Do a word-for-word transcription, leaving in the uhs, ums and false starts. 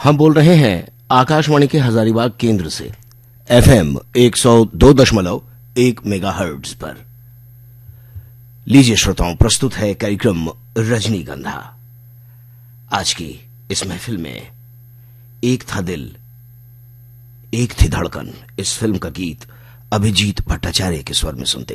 हम बोल रहे हैं आकाशवाणी के हजारीबाग केंद्र से एफएम एक सौ दो दशमलव एक मेगाहर्ट्ज पर। लीजिए श्रोताओं, प्रस्तुत है कार्यक्रम रजनीगंधा। आज की इस महफिल में एक था दिल एक थी धड़कन, इस फिल्म का गीत अभिजीत भट्टाचार्य के स्वर में सुनते